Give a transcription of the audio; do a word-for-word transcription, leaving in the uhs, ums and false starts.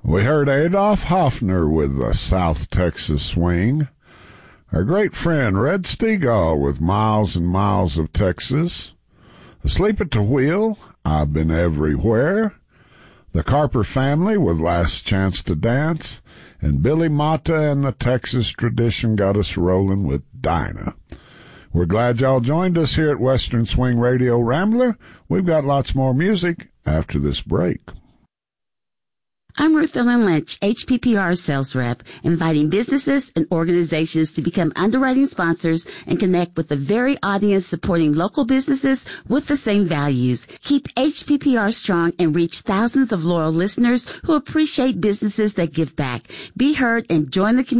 We heard Adolph Hoffner with the South Texas Swing. Our great friend Red Stegall with Miles and Miles of Texas. Asleep at the Wheel, I've Been Everywhere. The Carper Family with Last Chance to Dance. And Billy Mata and the Texas Tradition got us rolling with Dinah. We're glad y'all joined us here at Western Swing Radio Rambler. We've got lots more music after this break. I'm Ruth Ellen Lynch, H P P R sales rep, inviting businesses and organizations to become underwriting sponsors and connect with the very audience supporting local businesses with the same values. Keep H P P R strong and reach thousands of loyal listeners who appreciate businesses that give back. Be heard and join the community.